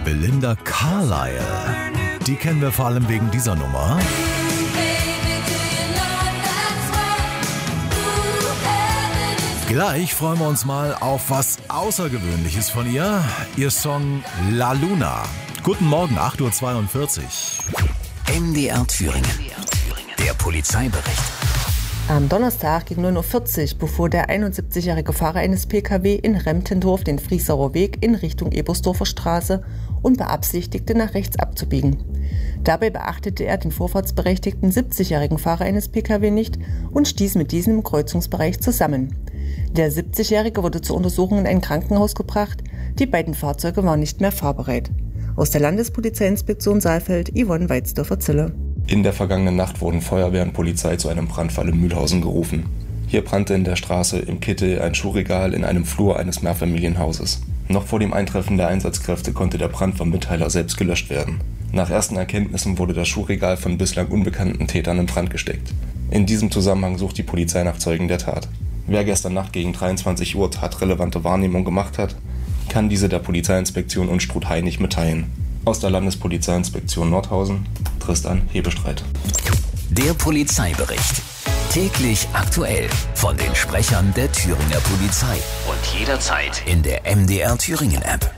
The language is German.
Belinda Carlisle. Die kennen wir vor allem wegen dieser Nummer. Gleich freuen wir uns mal auf was Außergewöhnliches von ihr. Ihr Song La Luna. Guten Morgen, 8:42 Uhr. MDR Thüringen. Der Polizeibericht. Am Donnerstag gegen 9:40 Uhr befuhr der 71-jährige Fahrer eines Pkw in Remtendorf den Friesauer Weg in Richtung Ebersdorfer Straße und beabsichtigte, nach rechts abzubiegen. Dabei beachtete er den vorfahrtsberechtigten 70-jährigen Fahrer eines Pkw nicht und stieß mit diesem im Kreuzungsbereich zusammen. Der 70-jährige wurde zur Untersuchung in ein Krankenhaus gebracht. Die beiden Fahrzeuge waren nicht mehr fahrbereit. Aus der Landespolizeiinspektion Saalfeld, Yvonne Weizdorfer-Zille. In der vergangenen Nacht wurden Feuerwehr und Polizei zu einem Brandfall in Mühlhausen gerufen. Hier brannte in der Straße im Kittel ein Schuhregal in einem Flur eines Mehrfamilienhauses. Noch vor dem Eintreffen der Einsatzkräfte konnte der Brand vom Mitteiler selbst gelöscht werden. Nach ersten Erkenntnissen wurde das Schuhregal von bislang unbekannten Tätern in Brand gesteckt. In diesem Zusammenhang sucht die Polizei nach Zeugen der Tat. Wer gestern Nacht gegen 23 Uhr tatrelevante Wahrnehmung gemacht hat, kann diese der Polizeiinspektion Unstrut-Hainich mitteilen. Aus der Landespolizeiinspektion Nordhausen, Tristan Hebestreit. Der Polizeibericht. Täglich aktuell von den Sprechern der Thüringer Polizei. Und jederzeit in der MDR Thüringen App.